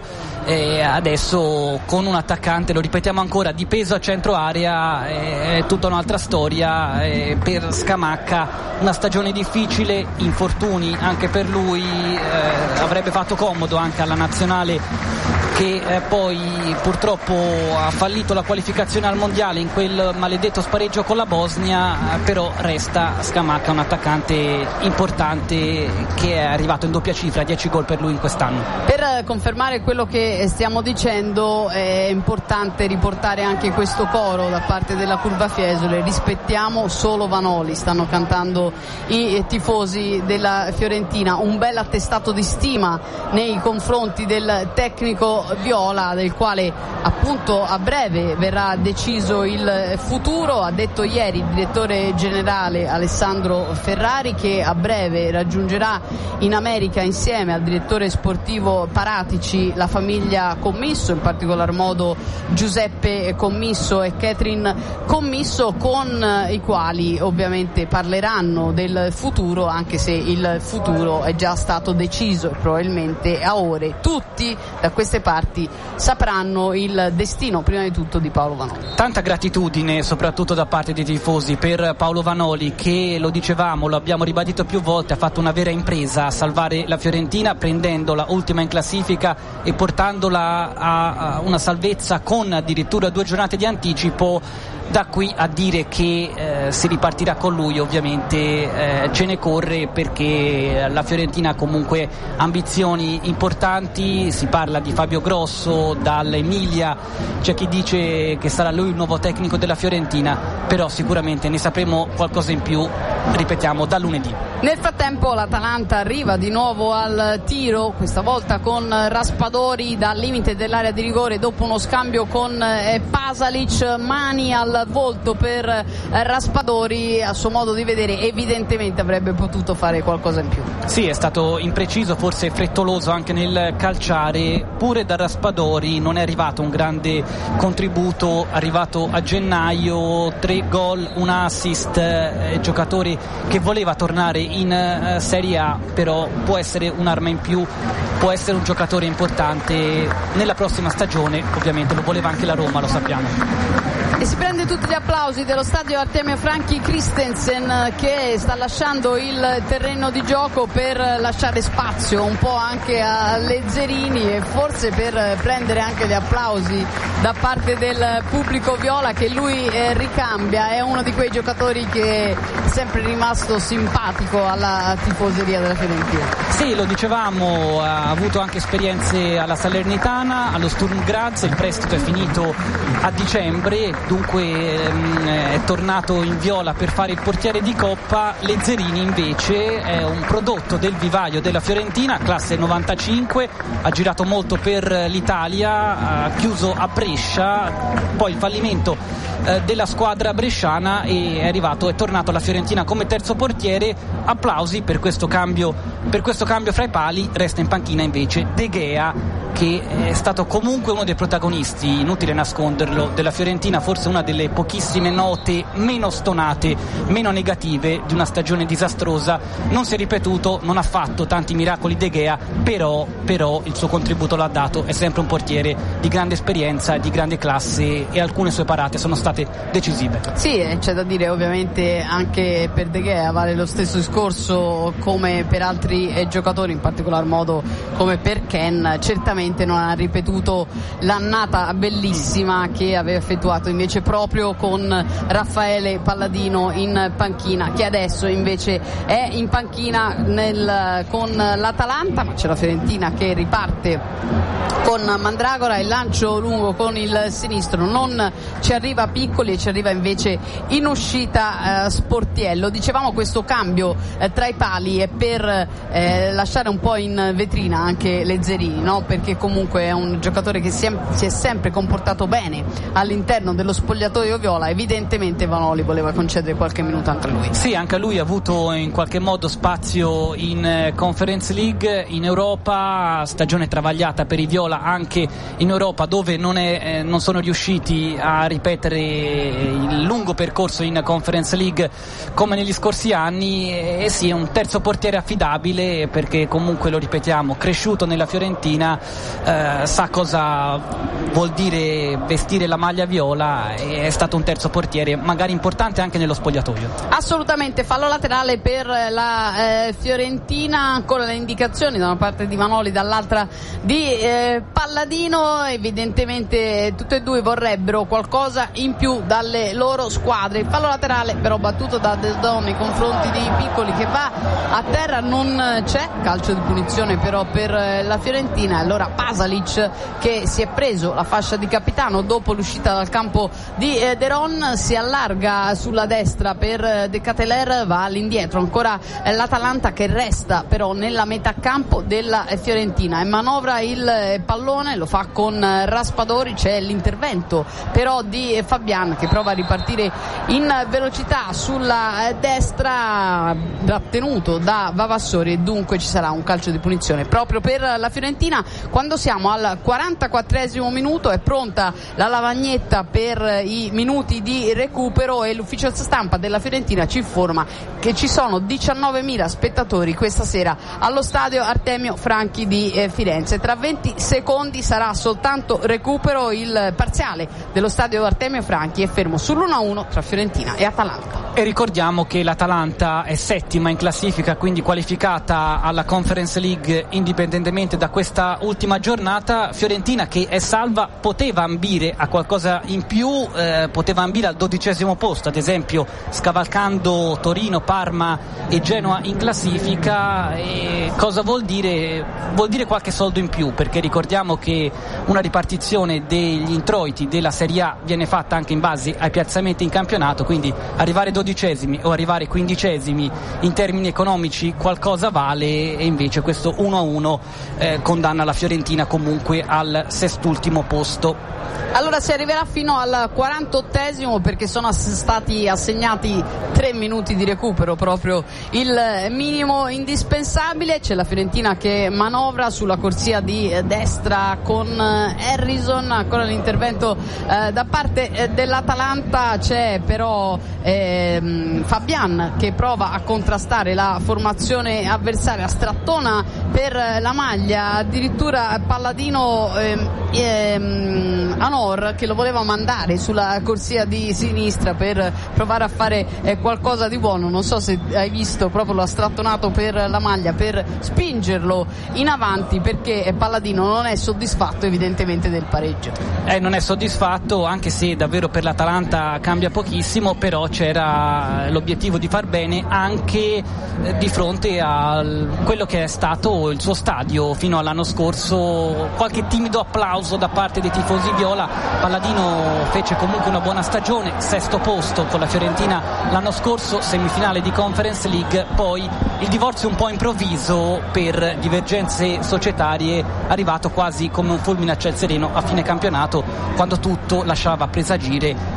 E adesso con un attaccante, lo ripetiamo ancora, di peso a centro area, è tutta un'altra storia. E per Scamacca una stagione difficile, infortuni anche per lui, eh, avrebbe fatto comodo anche alla nazionale, che eh, poi purtroppo ha fallito la qualificazione al mondiale in quel maledetto spareggio con la Bosnia, eh, però resta Scamacca un attaccante importante che è arrivato in doppia cifra, dieci gol per lui in quest'anno. Per eh, confermare quello che stiamo dicendo è importante riportare anche questo coro da parte della curva Fiesole: rispettiamo solo Vanoli, stanno cantando i tifosi della Fiorentina. Un bel attestato di stima nei confronti del tecnico stadio viola, del quale appunto a breve verrà deciso il futuro. Ha detto ieri il direttore generale Alessandro Ferrari che a breve raggiungerà in America insieme al direttore sportivo Paratici la famiglia Commisso, in particolar modo Giuseppe Commisso e Catherine Commisso, con i quali ovviamente parleranno del futuro, anche se il futuro è già stato deciso e probabilmente a ore tutti da queste parti sapranno il destino prima di tutto di Paolo Vanoli. Tanta gratitudine soprattutto da parte dei tifosi per Paolo Vanoli, che, lo dicevamo, lo abbiamo ribadito più volte, ha fatto una vera impresa a salvare la Fiorentina, prendendola ultima in classifica e portandola a una salvezza con addirittura due giornate di anticipo. Da qui a dire che eh, si ripartirà con lui ovviamente eh, ce ne corre, perché la Fiorentina ha comunque ambizioni importanti. Si parla di Fabio Grosso dall'Emilia, c'è chi dice che sarà lui il nuovo tecnico della Fiorentina, però sicuramente ne sapremo qualcosa in più, ripetiamo, da lunedì. Nel frattempo l'Atalanta arriva di nuovo al tiro, questa volta con Raspadori dal limite dell'area di rigore dopo uno scambio con eh, Pasalic, mani al volto per eh, Raspadori. A suo modo di vedere evidentemente avrebbe potuto fare qualcosa in più. Sì, è stato impreciso, forse frettoloso anche nel calciare. Pure da Raspadori non è arrivato un grande contributo, arrivato a gennaio, tre gol, un assist, eh, giocatore che voleva tornare in uh, Serie A, però può essere un'arma in più, può essere un giocatore importante nella prossima stagione. Ovviamente lo voleva anche la Roma, lo sappiamo. E si prende tutti gli applausi dello stadio Artemio Franchi Christensen, che sta lasciando il terreno di gioco per lasciare spazio un po' anche a Lezzerini, e forse per prendere anche gli applausi da parte del pubblico viola, che lui eh, ricambia. È uno di quei giocatori che è sempre rimasto simpatico alla tifoseria della Fiorentina. Sì, lo dicevamo, ha avuto anche esperienze alla Salernitana, allo Sturm Graz, il prestito è finito a dicembre, dunque ehm, è tornato in viola per fare il portiere di Coppa. Lezzerini invece è un prodotto del vivaio della Fiorentina, classe novantacinque, ha girato molto per l'Italia, ha chiuso a Brescia, poi il fallimento eh, della squadra bresciana, e è arrivato, è tornato alla Fiorentina come terzo portiere. Applausi per questo cambio, per questo cambio fra i pali. Resta in panchina invece De Gea, che è stato comunque uno dei protagonisti, inutile nasconderlo, della Fiorentina, forse una delle pochissime note meno stonate, meno negative di una stagione disastrosa. Non si è ripetuto, non ha fatto tanti miracoli De Gea, però, però il suo contributo l'ha dato. È sempre un portiere di grande esperienza, di grande classe, e alcune sue parate sono state decisive. Sì, c'è da dire ovviamente anche per De Gea vale lo stesso discorso come per altri eh, giocatori, in particolar modo come per Ken. Certamente non ha ripetuto l'annata bellissima che aveva effettuato invece proprio con Raffaele Palladino in panchina, che adesso invece è in panchina nel, con l'Atalanta. Ma c'è la Fiorentina che riparte con Mandragora, il lancio lungo con il sinistro non ci arriva Piccoli e ci arriva invece in uscita eh, Sportiello. Dicevamo, questo cambio eh, tra i pali è per eh, lasciare un po' in vetrina anche Lezzerini, no? Perché comunque è un giocatore che si è, si è sempre comportato bene all'interno dello spogliatoio viola. Evidentemente Vanoli voleva concedere qualche minuto anche a lui. Sì, anche a lui ha avuto in qualche modo spazio in Conference League, in Europa, stagione travagliata per i viola anche in Europa, dove non, è, eh, non sono riusciti a ripetere il lungo percorso in Conference League come negli scorsi anni. E sì, è un terzo portiere affidabile, perché comunque, lo ripetiamo, cresciuto nella Fiorentina, eh, sa cosa vuol dire vestire la maglia viola, e è stato un terzo portiere magari importante anche nello spogliatoio. Assolutamente. Fallo laterale per la eh, Fiorentina, ancora le indicazioni da una parte di Vanoli, dall'altra di eh, Palladino. Evidentemente tutte e due vorrebbero qualcosa in più dalle loro squadre. Il fallo laterale però battuto da Del Don nei confronti di Piccoli, che va a terra, non c'è calcio di punizione però per la Fiorentina. Allora Pasalic, che si è preso la fascia di capitano dopo l'uscita dal campo di eh, De Ron, si allarga sulla destra per De Ketelaere, va all'indietro ancora eh, l'Atalanta, che resta però nella metà campo della eh, Fiorentina e manovra il eh, pallone, lo fa con eh, Raspadori. C'è l'intervento però di eh, Fabian, che prova a ripartire in velocità sulla eh, destra, trattenuto da Vavassori, e dunque ci sarà un calcio di punizione proprio per la Fiorentina. Quando siamo al quarantaquattresimo minuto è pronta la lavagnetta per i minuti di recupero e l'ufficio stampa della Fiorentina ci informa che ci sono diciannovemila spettatori questa sera allo stadio Artemio Franchi di eh, Firenze. Tra venti secondi sarà soltanto recupero. Il parziale dello stadio Artemio Franchi è fermo sull'uno a uno tra Fiorentina e Atalanta. E ricordiamo che l'Atalanta è settima in classifica, quindi qualificata alla Conference League indipendentemente da questa ultima giornata. Fiorentina, che è salva, poteva ambire a qualcosa in più, eh, poteva ambire al dodicesimo posto, ad esempio scavalcando Torino, Parma e Genoa in classifica. E cosa vuol dire? Vuol dire qualche soldo in più, perché ricordiamo che una ripartizione degli introiti della Serie A viene fatta anche in base ai piazzamenti in campionato, quindi arrivare dodicesimi o arrivare quindicesimi in termini economici qualcosa vale, e invece questo uno a uno eh, condanna la Fiorentina comunque al sestultimo posto. Allora si arriverà fino al quarantottesimo, perché sono ass- stati assegnati tre minuti di recupero, proprio il minimo indispensabile. C'è la Fiorentina che manovra sulla corsia di destra con Harrison, ancora l'intervento eh, da parte eh, dell'Atalanta. C'è però eh, Fabian che prova a contrastare la formazione avversaria, strattona per la maglia, addirittura Palladino eh, eh, Anor, che lo voleva mandare sulla corsia di sinistra per provare a fare eh, qualcosa di buono. Non so se hai visto, proprio lo ha strattonato per la maglia per spingerlo in avanti, perché Palladino non è soddisfatto evidentemente del pareggio. Eh, non è soddisfatto, anche se davvero per l'Atalanta cambia pochissimo, però c'era l'obiettivo di far bene anche eh, di fronte a quello che è stato il suo stadio fino all'anno scorso. Qualche timido applauso da parte dei tifosi viola. Palladino fece comunque una buona stagione, sesto posto con la Fiorentina l'anno scorso, semifinale di Conference League, poi il divorzio un po' improvviso per divergenze societarie, arrivato quasi come un fulmine a ciel sereno a fine campionato, quando tutto lasciava presagire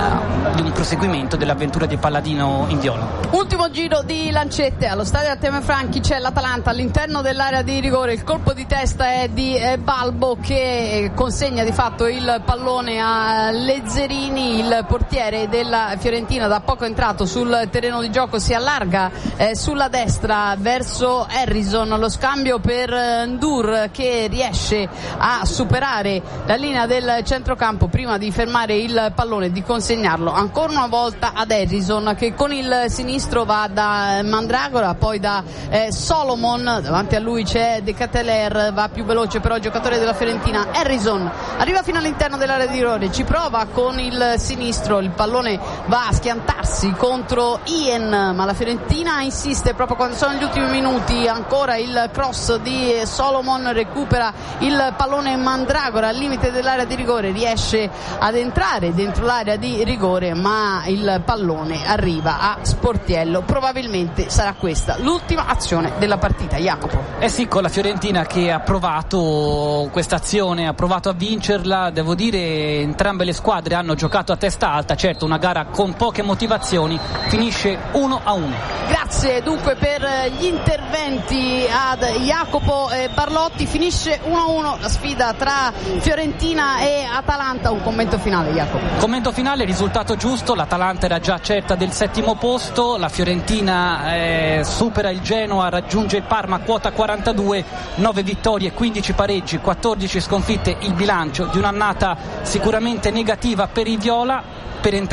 di un proseguimento dell'avventura di Palladino in viola. Ultimo giro di lancette allo stadio Artemio Franchi, c'è l'Atalanta all'interno dell'area di rigore, il colpo di testa è di eh, Balbo, che consegna di fatto il pallone a Lezzerini. Il portiere della Fiorentina, da poco entrato sul terreno di gioco, si allarga eh, sulla destra verso Harrison, lo scambio per eh, Ndur, che riesce a superare la linea del centrocampo prima di fermare il pallone e di consegnarlo ancora una volta ad Harrison, che con il sinistro va da Mandragora, poi da eh, Solomon. Davanti a lui c'è De Ketelaere, va più veloce però il giocatore della Fiorentina. Harrison arriva fino all'interno dell'area di rigore, ci prova con il sinistro, il pallone va a schiantarsi contro Ian, ma la Fiorentina insiste proprio quando sono gli ultimi minuti. Ancora il cross di Solomon, recupera il pallone Mandragora al limite dell'area di rigore, riesce ad entrare dentro l'area di rigore, ma il pallone arriva a sportiello. Probabilmente sarà questa l'ultima azione della partita, Jacopo. Eh sì, con la Fiorentina che ha provato questa azione, ha provato a vincerla. Devo dire, entrambe le squadre hanno giocato a testa alta, certo una gara con poche motivazioni, finisce uno a uno. Grazie dunque per gli interventi ad Jacopo Barlotti. Finisce uno a uno la sfida tra Fiorentina e Atalanta. Un commento finale, Jacopo. Commento finale, risultato giusto, l'Atalanta era già certa del settimo posto, la Fiorentina eh, supera il Genoa, raggiunge il Parma, quota quarantadue, nove vittorie, quindici pareggi, quattordici sconfitte, il bilancio di un'annata sicuramente negativa per i viola. Per entrambe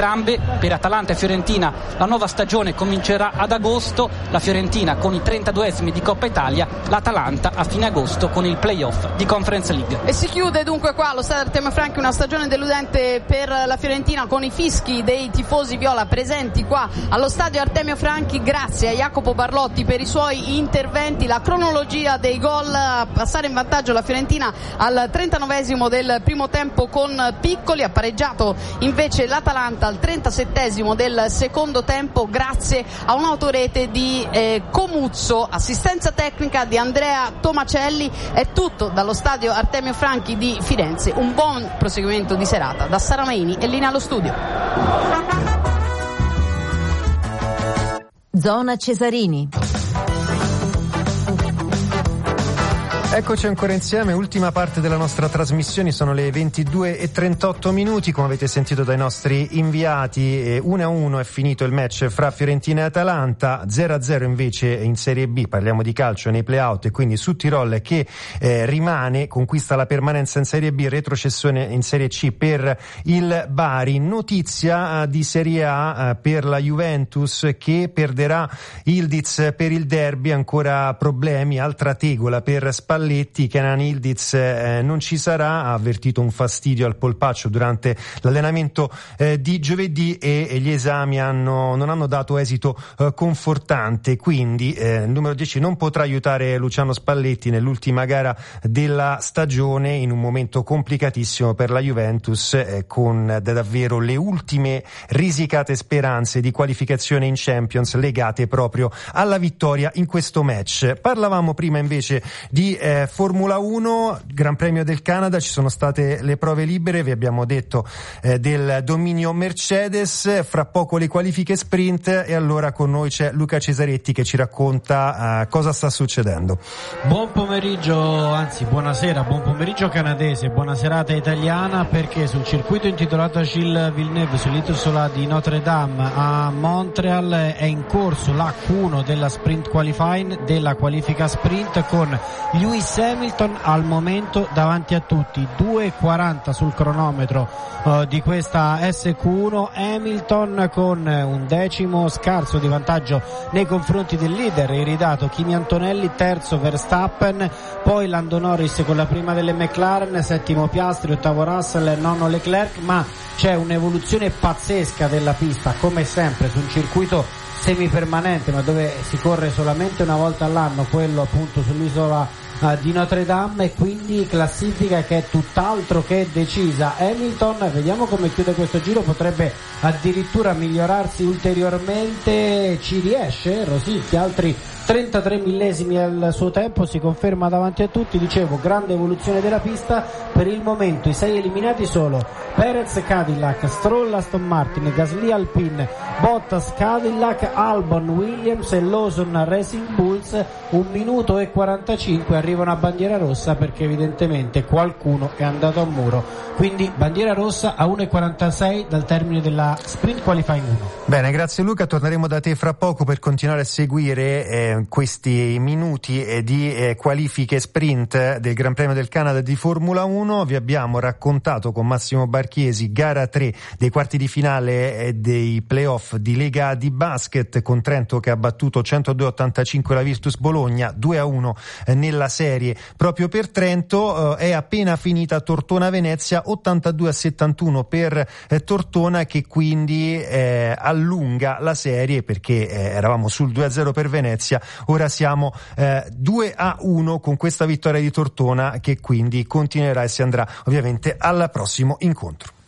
per Atalanta e Fiorentina la nuova stagione comincerà ad agosto, la Fiorentina con i trentaduesimi di Coppa Italia, l'Atalanta a fine agosto con il playoff di Conference League. E si chiude dunque qua allo stadio Artemio Franchi una stagione deludente per la Fiorentina, con i fischi dei tifosi viola presenti qua allo stadio Artemio Franchi. Grazie a Jacopo Barlotti per i suoi interventi, la cronologia dei gol, a passare in vantaggio la Fiorentina al trentanovesimo del primo tempo con Piccoli, ha pareggiato invece l'Atalanta al trentasettesimo del secondo tempo grazie a un'autorete di eh, Comuzzo, assistenza tecnica di Andrea Tomacelli. È tutto dallo stadio Artemio Franchi di Firenze, un buon proseguimento di serata da Sara Maini e linea allo studio. Zona Cesarini. Eccoci ancora insieme, ultima parte della nostra trasmissione, sono le ventidue e trentotto minuti, come avete sentito dai nostri inviati, uno a uno è finito il match fra Fiorentina e Atalanta, zero a zero invece in Serie B, parliamo di calcio nei play-out, e quindi Südtirol che eh, rimane, conquista la permanenza in Serie B, retrocessione in Serie C per il Bari. Notizia eh, di Serie A eh, per la Juventus che perderà Ildiz per il derby, ancora problemi, altra tegola per Spalletti. Kenan Ildiz eh, non ci sarà, ha avvertito un fastidio al polpaccio durante l'allenamento eh, di giovedì e, e gli esami hanno, non hanno dato esito eh, confortante, quindi eh, il numero dieci non potrà aiutare Luciano Spalletti nell'ultima gara della stagione in un momento complicatissimo per la Juventus, eh, con davvero le ultime risicate speranze di qualificazione in Champions legate proprio alla vittoria in questo match. Parlavamo prima invece di eh, Formula uno, Gran Premio del Canada, ci sono state le prove libere, vi abbiamo detto eh, del dominio Mercedes, fra poco le qualifiche sprint, e allora con noi c'è Luca Cesaretti che ci racconta eh, cosa sta succedendo. Buon pomeriggio, anzi buonasera, buon pomeriggio canadese, buona serata italiana, perché sul circuito intitolato Gilles Villeneuve sull'isola di Notre Dame a Montreal è in corso l'H uno della sprint qualifying, della qualifica sprint, con Lewis Hamilton al momento davanti a tutti, due e quaranta sul cronometro uh, di questa S Q uno. Hamilton con un decimo scarso di vantaggio nei confronti del leader iridato Kimi Antonelli, terzo Verstappen, poi Lando Norris con la prima delle McLaren, settimo Piastri, ottavo Russell, nono Leclerc, ma c'è un'evoluzione pazzesca della pista, come sempre su un circuito semipermanente ma dove si corre solamente una volta all'anno, quello appunto sull'isola di Notre Dame, e quindi classifica che è tutt'altro che decisa. Hamilton, vediamo come chiude questo giro, potrebbe addirittura migliorarsi ulteriormente, ci riesce Rosicchi, altri trentatré millesimi al suo tempo, si conferma davanti a tutti. Dicevo, grande evoluzione della pista, per il momento i sei eliminati solo Perez Cadillac, Stroll Aston Martin, Gasly Alpine, Bottas Cadillac, Albon Williams e Lawson Racing Bulls. Un minuto e quarantacinque, arriva una bandiera rossa perché evidentemente qualcuno è andato a muro, quindi bandiera rossa a uno e quarantasei dal termine della sprint qualifying uno. Bene, grazie Luca, torneremo da te fra poco per continuare a seguire eh, questi minuti eh, di eh, qualifiche sprint del Gran Premio del Canada di Formula uno. Vi abbiamo raccontato con Massimo Barchiesi gara tre dei quarti di finale eh, dei playoff di Lega di basket, con Trento che ha battuto centodue a ottantacinque la Virtus Bologna, due a uno eh, nella serie proprio per Trento. Eh, è appena finita Tortona Venezia, ottantadue a settantuno per eh, Tortona, che quindi eh, allunga la serie perché eh, eravamo sul due a zero per Venezia, ora siamo eh, due a uno con questa vittoria di Tortona, che quindi continuerà e si andrà ovviamente al prossimo incontro.